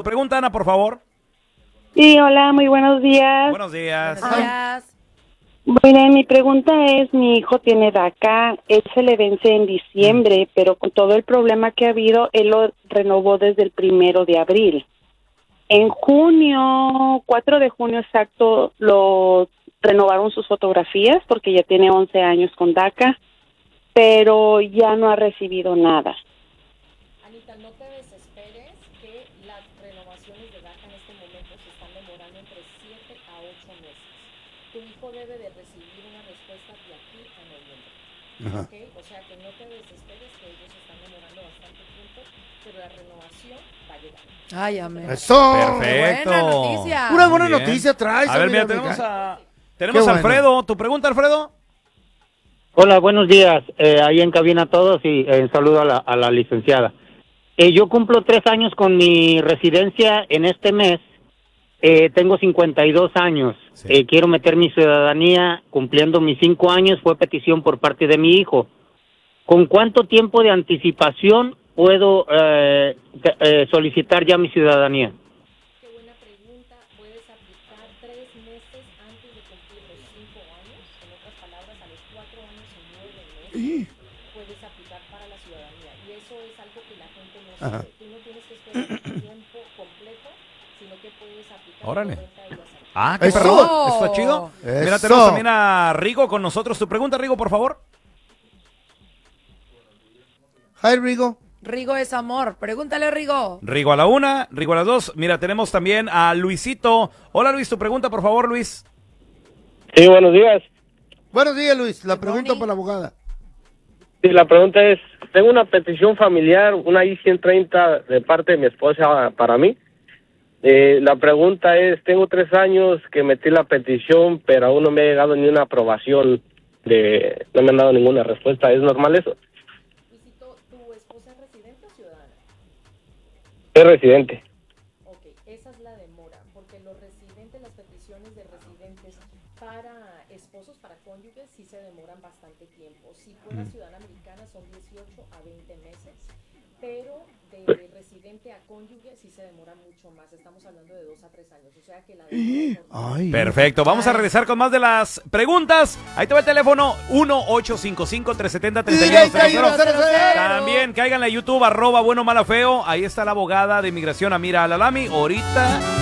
pregunta, Ana, por favor. Sí, hola, muy buenos días. Buenos días. Buenos días. Bueno, mi pregunta es, mi hijo tiene DACA, él se le vence en diciembre, pero con todo el problema que ha habido, él lo renovó desde el 1 de abril. En junio, 4 de junio exacto, lo renovaron sus fotografías porque ya tiene 11 años con DACA, pero ya no ha recibido nada. Anita, no te desesperes que las renovaciones de DACA en este momento se están demorando entre 7 a 8 meses. Tu hijo debe de recibir una respuesta de aquí a noviembre. ¿Okay? O sea que no te desesperes que ellos están demorando bastante tiempo, pero la renovación va a llegar. Ay, amén. Eso. Perfecto. Buena noticia. Pura buena Muy bien. noticia traes. A ver, mira, amiga. tenemos Qué a bueno. Alfredo. ¿Tu pregunta, Alfredo? Hola, buenos días. Ahí en cabina a todos y saludo a la licenciada. Yo cumplo 3 años con mi residencia en este mes. Tengo 52 años. Sí. Quiero meter mi ciudadanía cumpliendo mis 5 años. Fue petición por parte de mi hijo. ¿Con cuánto tiempo de anticipación puedo solicitar ya mi ciudadanía? Qué buena pregunta. Puedes aplicar 3 meses antes de cumplir los 5 años. En otras palabras, a los 4 años y 9 meses puedes aplicar para la ciudadanía. Y eso es algo que la gente no sabe. Tú no tienes que esperar un tiempo completo, sino que puedes aplicar Órale. 90 días antes. Ah, qué Eso. perrón. Eso está chido. Mira, Eso. tenemos también a Rigo con nosotros. ¿Tu pregunta, Rigo, por favor? Hi, Rigo. Rigo es amor. Pregúntale, Rigo. Rigo a la 1, Rigo a las 2. Mira, tenemos también a Luisito. Hola, Luis, tu pregunta, por favor, Luis. Sí, buenos días. Buenos días, Luis. La Good pregunta morning. para la abogada. Sí, la pregunta es, tengo una petición familiar, una I-130 de parte de mi esposa para mí. La pregunta es, tengo 3 años que metí la petición, pero aún no me ha llegado ni una aprobación, no me han dado ninguna respuesta. ¿Es normal eso? Luisito, ¿tu esposa es residente o ciudadana? Es residente. Ok, esa es la demora, porque los residentes, las peticiones de residentes para esposos, para cónyuges, sí se demoran bastante tiempo. Si fuera ciudadana americana son 18 a 20 meses, pero de residente a cónyuge sí se demora mucho más. Estamos hablando de 2 a 3 años, o sea que la demora es normal. Ay. Perfecto, vamos a regresar con más de las preguntas. Ahí te va el teléfono 1-855-370-3100. También cáiganle a YouTube, @bueno mala feo. Ahí está la abogada de inmigración Amira Alalami. Ahorita